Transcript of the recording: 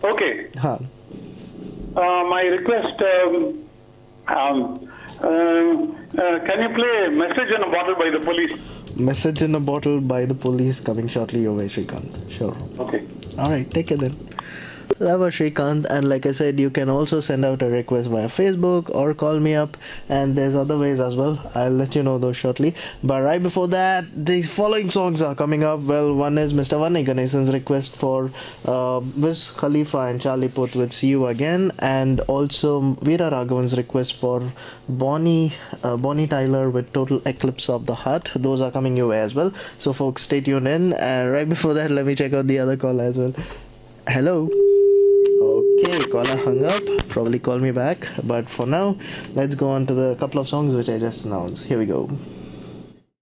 Okay. हाँ. My request, can you play Message in a Bottle by the Police? Message in a Bottle by the Police coming shortly your way, Shrikant. Sure. Okay. Alright, take it then. That was Shrikant, and like I said, you can also send out a request via Facebook or call me up, and there's other ways as well. I'll let you know those shortly. But right before that, the following songs are coming up. Well, one is Mr. Vanni Ganesan's request for Wiz Khalifa and Charlie Puth with See You Again, and also Veera Raghavan's request for Bonnie Tyler with Total Eclipse of the Heart. Those are coming your way as well. So, folks, stay tuned in. And right before that, let me check out the other call as well. Hello. Okay, caller hung up. Probably call me back. But for now, let's go on to the couple of songs which I just announced. Here we go.